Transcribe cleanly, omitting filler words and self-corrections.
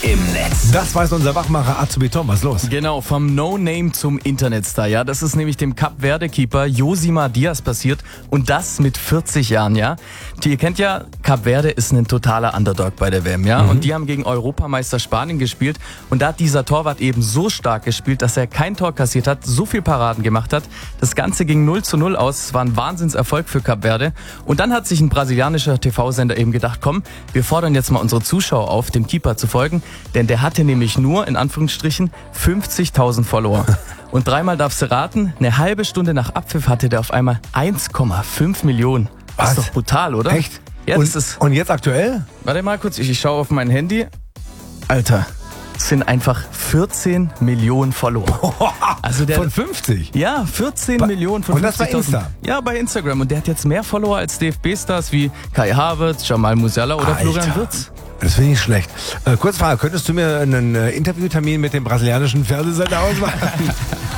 im Netz. Das weiß unser Wachmacher Azubi Tom. Was ist los? Genau, vom No-Name zum Internetstar. Ja, das ist nämlich dem Cap-Verde-Keeper Josimar Diaz passiert und das mit 40 Jahren, ja. Ihr kennt ja, Cap Verde ist ein totaler Underdog bei der WM, ja. Und die haben gegen Europameister Spanien gespielt und da hat dieser Torwart eben so stark gespielt, dass er kein Tor kassiert hat, so viel Paraden gemacht hat. Das Ganze ging 0:0 aus. Es war ein Wahnsinnserfolg für Cap Verde. Und dann hat sich ein brasilianischer TV-Sender eben gedacht, komm, wir fordern jetzt mal unsere Zuschauer auf, dem Keeper zu folgen, denn der hatte nämlich nur, in Anführungsstrichen, 50.000 Follower. Und dreimal darfst du raten, eine halbe Stunde nach Abpfiff hatte der auf einmal 1,5 Millionen. Das Was? ist doch brutal, oder? Echt? Ja, das ist... Und jetzt aktuell? Warte mal kurz, ich schaue auf mein Handy. Alter, es sind einfach 14 Millionen Follower. Also der, Von 50? ja, 14 Millionen von und das bei 50.000. Insta? Ja, bei Instagram. Und der hat jetzt mehr Follower als DFB-Stars wie Kai Havertz, Jamal Musiala oder Alter. Florian Wirtz. Das finde ich schlecht. Kurze Frage, könntest du mir einen Interviewtermin mit dem brasilianischen Fernsehsender ausmachen?